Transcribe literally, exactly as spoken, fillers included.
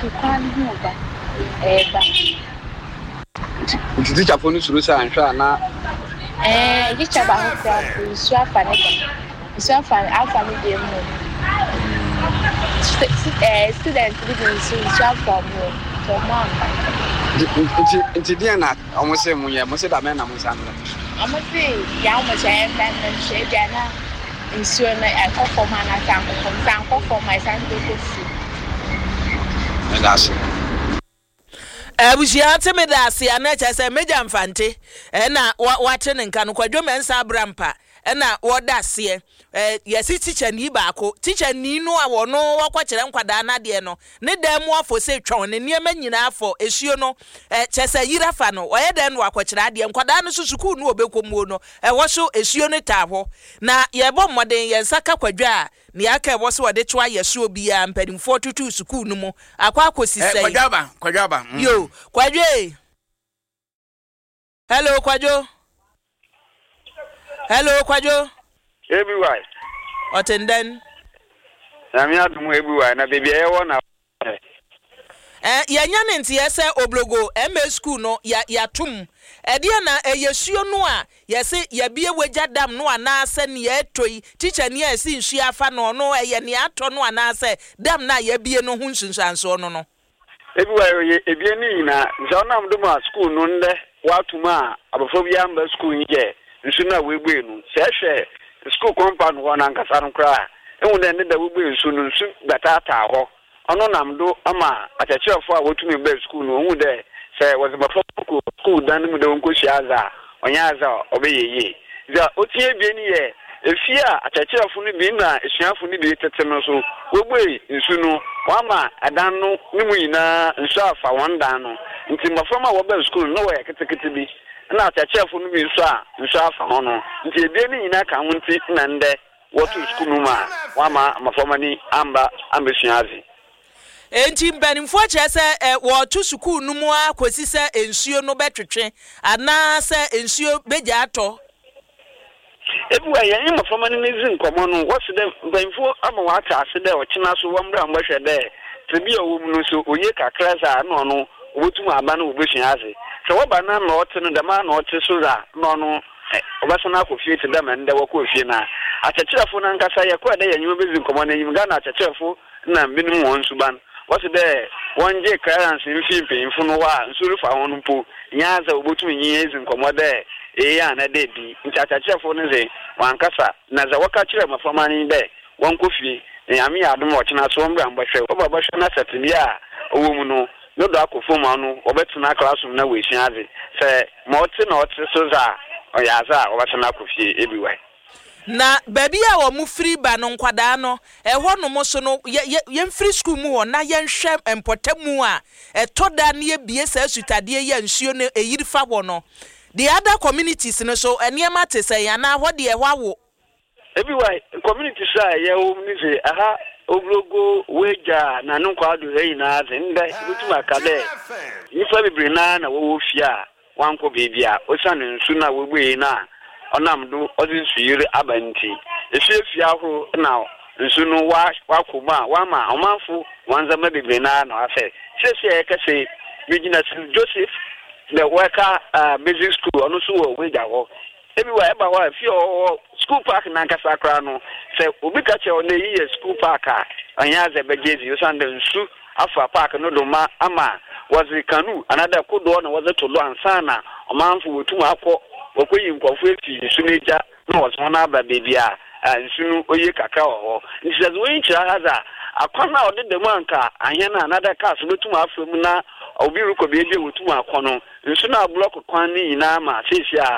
fi kwan ho ba eh ba Nti teacher phone suru sa anhwa na eh teacher ba ho fra nsu afa ne nsu afa afa ne dem mo eh student bi nsu nsu afa mo so ma nti nti dia na omo se mu ye mo se da me na mo san na omo se ya omo se en ban na se dia na nsu na akofo ma na san ko san ko ma san do ko fu that's Abushia teme da ase ana chese meja mfante e na wate ne nka no kwadwo mensa abrampa e na woda ase eh yesi teacher ni baako teacher ni no a wono wakwakere nkwada na de no ne dan mu afo se twon ne niema nyina afo esuo no eh chese yirafa no oye dan no wakwakere ade nkwada no susuku no obekomuo no e wo so esuo no taho na ye bo moden ye nsaka kwadwo a ni aka wo so wode twa yesuo bia mpadimfo tutu suku no mu akwa akosisai eh kwadaba kwadaba yo kwadwe hello kwadwo hello kwadwo everywhere otenden na mi adum everywhere na baby e wona eh yanya ne ntie se oblogo M A school no ya yatum e dia na eyesuo no a yese ya bie wagya dam no anase ne etoi teacher ne esi nsu afa no no eye ne ato no anase dam na ya bie no hu nsunsanso no no everywhere ebie ni na zonam do ma school no nde watuma abofo bia mba school nje nsu na wegbe nu se hwe school compound ho na nkasa no kra ehun de ne da wegbe nsu no nsu batata ho ono nam do ama achachefo a wotumi be school no hu de se was bafo school dan mu de wonko shiaza onyaza obeyeye za otie bie ni ye efia achachefo no bi na esuafo no bi tete no so wegbe nsu no wama adan no nimu ina nsu afa wondan no nti mafama wo be school no we ketekete bi na achachefo no bi nsu a nsu afa ho no nti ebie ni ina ka wonti na nde wotu school no ma wama mafama ni amba ambesiazi enti mbanimfo chese e wo tu suku nu mu akosi se ensuo no betwetwe ana se ensuo beja ato ebuwa ya yin mafama ni nezi nkomo no wose de mbanimfo ama wata ase de ochina so wamra mbahwe de tebi owo mu no so oye kakra za no no obotum aba na obesiazi so woba na na ote no de ma na ote so za no no obasana akofie te de ma nde wakofie na achachirafo na nkasa ya kwa de ya nyuma bezi nkomo na yim ga na achachirafo na mbinum won suban what's there one J clearance in Philippines for no one suru fa won po nyaza obotu nyiezi nkomo de e ya na de bi nchachacha fo ne ze wankasa na za waka kire mafama ni de won kofi e ami adum o china so mbra mbahwe oba bahwe na setbi a owo mu no no do akofo ma no obetu na classroom na we hyiaze se ma ote na ote so za oyaza obetu na kofi everywhere na baby a wo mu free ba no nkwada no e ho no mo so no ye free school mu ho na ye nhwe empotamu a e toda na ye bie sa sutade ye nsuo no eyiri fa wo no the other communities no so eniema te say ya na ho de e ho awo everywhere community say ye wo ni se aha oblogo weja na no kwado hey na aze nda bituma kade nifa bibiri na na wo fia wanko bebia osane nsu na wo gbe na onamdo odinsu yire abanti efefia ho na nsu no wa wakoma wama omanfo wanzama bibiri na na afa sese e kase Regina Joseph the worker uh, basic school ono so wo weja ho everywhere eba wa fio school park na nkasa kra no se obi ka che ona yi school park a anyaze begezi usande nsu afa park no do ma ama wazi kanu another kodo na wazi tolo ansana omanfo wotuma akọ wakoyi nkwafo efi nsu neja na wazo na aba bebia nsu oye kakra ho ntizazo wen kira haza akwana odede mu anka ahia na another cars betuma afemu na obi ruko beje wotuma akọ no nsu na block kwan ni na ma sisia